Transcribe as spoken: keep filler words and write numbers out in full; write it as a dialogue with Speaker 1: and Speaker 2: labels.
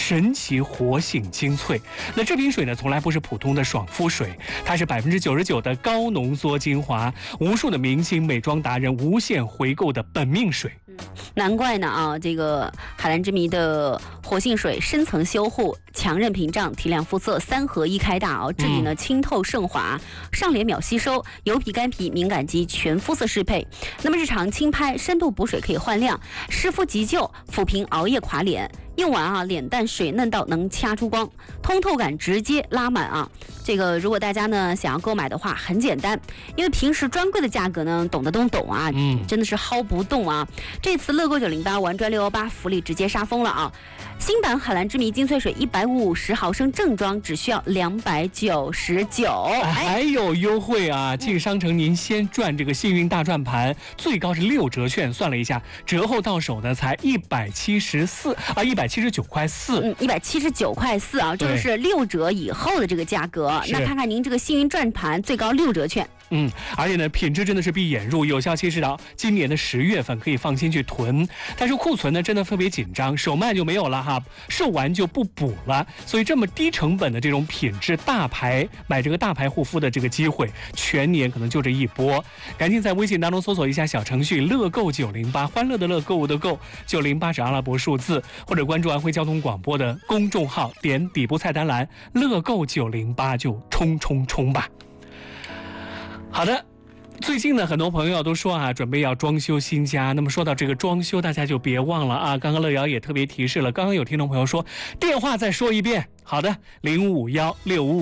Speaker 1: 神奇活性精粹。那这瓶水呢，从来不是普通的爽肤水，它是百分之九十九的高浓缩精华，无数的明星美妆达人无限回购的本命水。
Speaker 2: 嗯，难怪呢啊，这个海蓝之谜的活性水深层修护、强韧屏障、提亮肤色三合一开大哦，这里呢清透顺滑，上脸秒吸收，油皮、干皮、敏感肌全肤色适配。那么日常轻拍、深度补水可以焕亮，湿敷急救，抚平熬夜垮脸。用完啊，脸蛋水嫩到能掐出光，通透感直接拉满啊！这个如果大家呢想要购买的话，很简单，因为平时专柜的价格呢，懂的都懂啊，嗯，真的是薅不动啊。这次乐购九零八玩转六幺八福利直接杀疯了啊！新版海蓝之谜精粹水一百五十毫升正装只需要两百九十九，
Speaker 1: 还有优惠啊！进商城您先赚这个幸运大转盘，最高是六折券，算了一下，折后到手呢才一百七十四啊，一百七十九块四，
Speaker 2: 嗯，一百七十九块四啊，这个是六折以后的这个价格。那看看您这个幸运转盘，最高六折券。
Speaker 1: 嗯，而且呢，品质真的是闭眼入，有效期是到今年的十月份，可以放心去囤。但是库存呢，真的特别紧张，手慢就没有了哈，售完就不补了。所以这么低成本的这种品质大牌，买这个大牌护肤的这个机会，全年可能就这一波。赶紧在微信当中搜索一下小程序乐购九零八，欢乐的乐，购物的购，九零八是阿拉伯数字，或者关注安徽交通广播的公众号，点底部菜单栏乐购九零八就冲冲冲吧。好的，最近呢，很多朋友都说啊，准备要装修新家。那么说到这个装修，大家就别忘了啊，刚刚乐瑶也特别提示了，刚刚有听众朋友说，电话再说一遍。好的，零五幺六五。